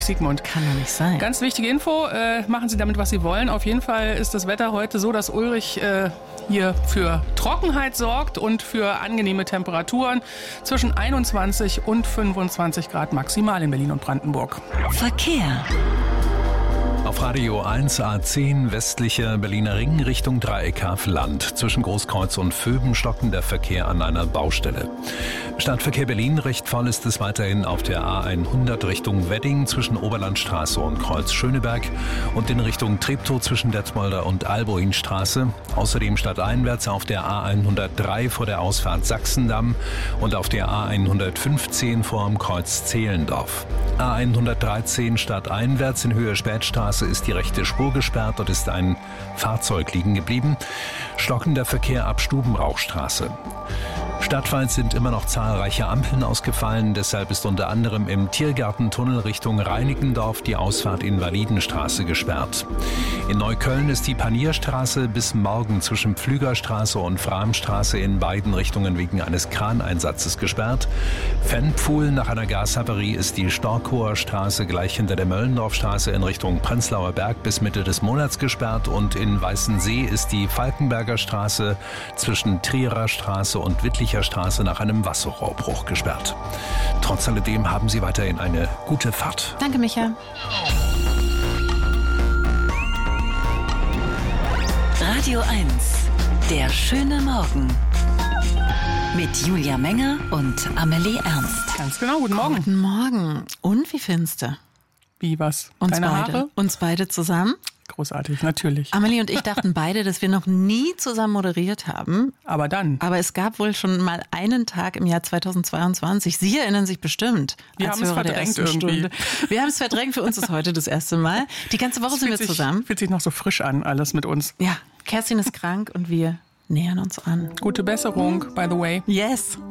Sigmund. Kann doch nicht sein. Ganz wichtige Info, machen Sie damit, was Sie wollen. Auf jeden Fall ist das Wetter heute so, dass Ulrich hier für Trockenheit sorgt und für angenehme Temperaturen zwischen 21 und 25 Grad maximal in Berlin und Brandenburg. Verkehr. Auf Radio 1 A10 westlicher Berliner Ring Richtung Dreieck Havelland. Zwischen Großkreuz und Vöben stocken der Verkehr an einer Baustelle. Stadtverkehr Berlin, recht voll ist es weiterhin auf der A100 Richtung Wedding zwischen Oberlandstraße und Kreuz Schöneberg und in Richtung Treptow zwischen Detmolder und Alboinstraße. Außerdem stadteinwärts auf der A103 vor der Ausfahrt Sachsendamm und auf der A115 vor dem Kreuz Zehlendorf. A113 stadteinwärts in Höhe Spätstraße ist die rechte Spur gesperrt. Dort ist ein Fahrzeug liegen geblieben. Stockender Verkehr ab Stubenrauchstraße. Stadtweit sind immer noch zahlreiche Ampeln ausgefallen. Deshalb ist unter anderem im Tiergartentunnel Richtung Reinickendorf die Ausfahrt Invalidenstraße gesperrt. In Neukölln ist die Panierstraße bis morgen zwischen Pflügerstraße und Framstraße in beiden Richtungen wegen eines Kraneinsatzes gesperrt. Fennpfuhl nach einer Gashaverie ist die Storkower Straße gleich hinter der Möllendorfstraße in Richtung Prenzlauer Berg bis Mitte des Monats gesperrt und in Weißensee ist die Falkenberger Straße zwischen Trierer Straße und Wittlicher Straße nach einem Wasserrohrbruch gesperrt. Trotz alledem haben Sie weiterhin eine gute Fahrt. Danke, Micha. Radio 1, der schöne Morgen. Mit Julia Menger und Amelie Ernst. Ganz genau, guten Morgen. Guten Morgen. Und wie findest du? Wie, was? Uns Deine beide. Haare? Uns beide zusammen? Großartig, natürlich. Amelie und ich dachten beide, dass wir noch nie zusammen moderiert haben. Aber dann. Aber es gab wohl schon mal einen Tag im Jahr 2022. Sie erinnern sich bestimmt. Wir als haben es Hörer der verdrängt ersten irgendwie. Stunde. Wir haben es verdrängt. Für uns ist heute das erste Mal. Die ganze Woche sind wir zusammen. Fühlt sich noch so frisch an, alles mit uns. Ja, Kerstin ist krank und wir nähern uns an. Gute Besserung, by the way. Yes.